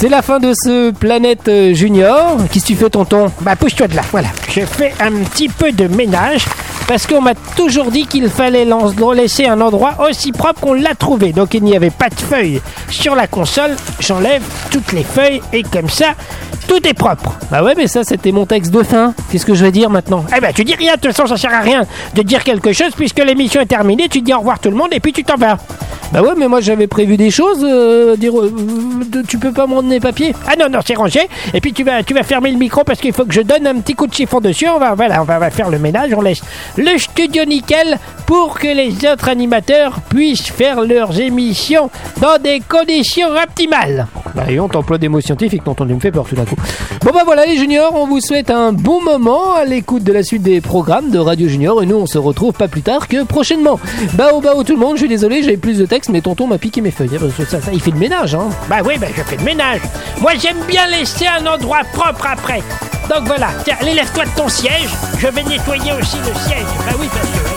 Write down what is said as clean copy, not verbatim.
C'est la fin de ce Planète Junior. Qu'est-ce que tu fais, tonton? Bah pousse-toi de là, voilà. Je fais un petit peu de ménage parce qu'on m'a toujours dit qu'il fallait laisser un endroit aussi propre qu'on l'a trouvé. Donc il n'y avait pas de feuilles sur la console. J'enlève toutes les feuilles et comme ça, tout est propre. Bah ouais, mais ça c'était mon texte de fin. Qu'est-ce que je vais dire maintenant? Eh ben tu dis rien, de toute façon ça sert à rien de dire quelque chose puisque l'émission est terminée. Tu dis au revoir tout le monde et puis tu t'en vas. Bah ouais, mais moi j'avais prévu des choses. Tu peux pas me rendre les papiers? Ah non, c'est rangé. Et puis tu vas fermer le micro parce qu'il faut que je donne un petit coup de chiffon dessus. On va faire le ménage. On laisse le studio nickel pour que les autres animateurs puissent faire leurs émissions dans des conditions optimales. Bah et on t'emploie des mots scientifiques, tonton, tu me fais peur tout d'un coup. Bon bah voilà les juniors, on vous souhaite un bon moment à l'écoute de la suite des programmes de Radio Junior et nous on se retrouve pas plus tard que prochainement. Bao tout le monde, je suis désolé, j'avais plus de texte mais tonton m'a piqué mes feuilles. Ça, il fait le ménage hein. Bah oui, je fais le ménage. Moi j'aime bien laisser un endroit propre après. Donc voilà, tiens, allez lève-toi de ton siège, je vais nettoyer aussi le siège. Bah oui parce que